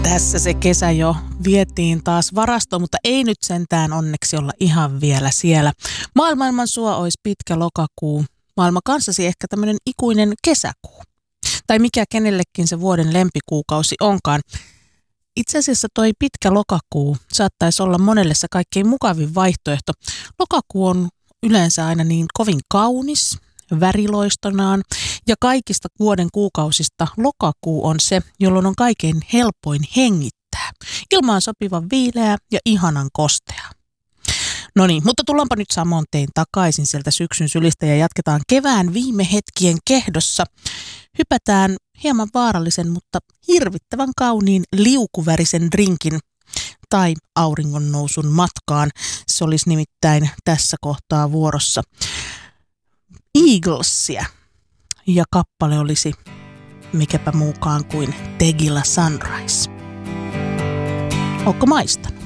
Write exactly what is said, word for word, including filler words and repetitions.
Tässä se kesä jo vietiin taas varastoon, mutta ei nyt sentään onneksi olla ihan vielä siellä. Maailman sua olisi pitkä lokakuu, maailma kanssasi ehkä tämmöinen ikuinen kesäkuu. Tai mikä kenellekin se vuoden lempikuukausi onkaan. Itse asiassa toi pitkä lokakuu saattaisi olla monelle se kaikkein mukavin vaihtoehto. Lokakuu on yleensä aina niin kovin kaunis, väriloistonaan, ja kaikista vuoden kuukausista lokakuu on se, jolloin on kaikkein helpoin hengittää. Ilma on sopivan viileä ja ihanan kostea. No niin, mutta tullaanpa nyt samoin tein takaisin sieltä syksyn sylistä ja jatketaan kevään viime hetkien kehdossa. Hypätään hieman vaarallisen, mutta hirvittävän kauniin liukuvärisen drinkin tai auringonnousun matkaan. Se olisi nimittäin tässä kohtaa vuorossa Eaglesia. Ja kappale olisi mikäpä muukaan kuin Tequila Sunrise. Ootko maistanut?